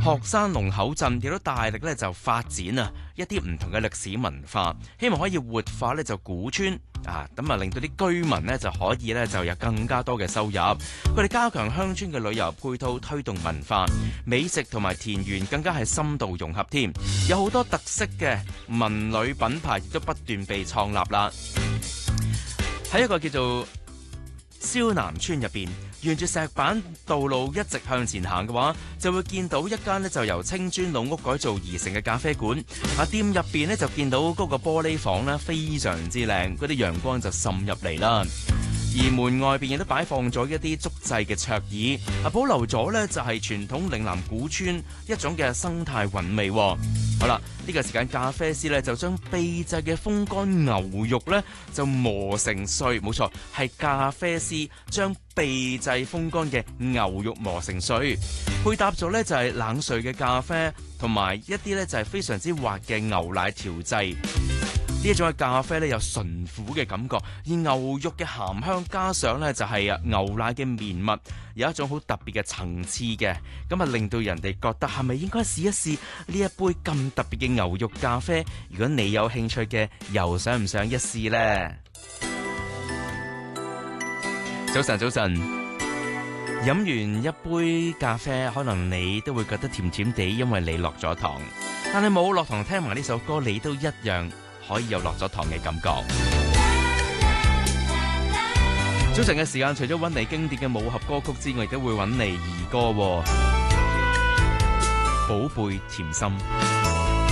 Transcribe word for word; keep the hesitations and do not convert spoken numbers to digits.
學生龍口鎮亦都大力咧就發展啊一啲唔同嘅歷史文化，希望可以活化咧就古村啊，咁啊令到啲居民咧就可以咧就有更加多嘅收入。佢哋加強鄉村嘅旅遊配套，推動文化、美食同埋田園更加係深度融合添，有好多特色嘅文旅品牌亦都不斷被創立啦。喺一個叫做蕭南村入邊，沿住石板道路一直向前行嘅話，就會見到一間呢就由青磚老屋改造而成嘅咖啡館。啊，店入邊呢就見到嗰個玻璃房呢非常之靚，嗰啲陽光就滲入嚟啦。而門外邊亦都擺放咗一啲竹製嘅桌椅，啊，保留咗呢就係傳統嶺南古村一種嘅生態韻味。好啦，呢個時間咖啡師呢就將秘製嘅風乾牛肉呢就磨成碎，冇錯，係咖啡師將秘製風乾嘅牛肉磨成碎，配搭咗呢就係冷萃嘅咖啡，同埋一啲呢就係非常之滑嘅牛奶調製。呢一種嘅咖啡咧有純苦嘅感覺，而牛肉嘅鹹香加上咧就係啊牛奶嘅綿密，有一種好特別嘅層次嘅，咁啊令到人哋覺得係咪應該試一試呢一杯咁特別嘅牛肉咖啡？如果你有興趣嘅，又想唔想一試呢？早晨，早晨，飲完一杯咖啡，可能你都會覺得甜甜地，因為你落咗糖，但係冇落糖，聽埋呢首歌，你都一樣可以有落咗糖嘅感覺。早晨嘅時間，除咗揾嚟經典嘅武俠歌曲之外，亦都會揾嚟兒歌，寶貝甜心。